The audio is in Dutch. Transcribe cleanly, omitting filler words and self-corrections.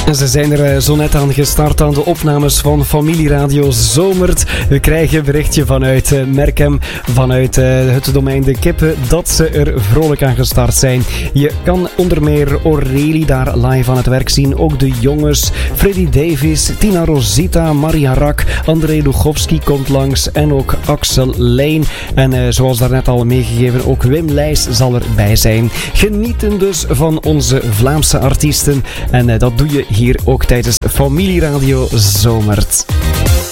Ze zijn er zo net aan gestart aan de opnames van Familieradio Zomert. We krijgen een berichtje vanuit Merkem, vanuit het domein De Kippen, dat ze er vrolijk aan gestart zijn. Je kan onder meer Aurélie daar live aan het werk zien. Ook de jongens, Freddy Davies, Tina Rosita, Maria Rak, André Luchowski komt langs en ook Axel Lijn. En zoals daarnet al meegegeven, ook Wim Leijs zal erbij zijn. Genieten dus van onze Vlaamse artiesten en dat doe je hier ook tijdens Familieradio Zomert.